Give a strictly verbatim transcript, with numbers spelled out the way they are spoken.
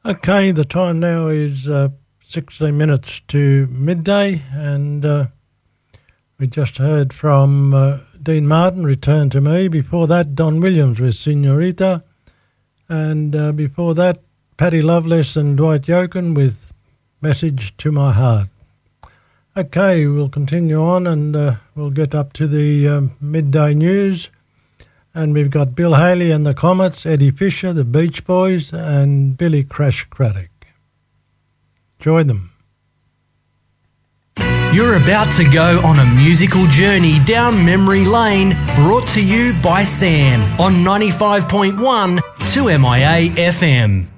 Okay, the time now is uh, sixteen minutes to midday, and uh, we just heard from uh, Dean Martin, Return to Me. Before that, Don Williams with Senorita, and uh, before that, Paddy Loveless and Dwight Yoakam with Message to My Heart. Okay, we'll continue on, and uh, we'll get up to the um, midday news. And we've got Bill Haley and the Comets, Eddie Fisher, the Beach Boys, and Billy Crash Craddock. Enjoy them. You're about to go on a musical journey down memory lane, brought to you by Sam on ninety-five point one two M I A F M.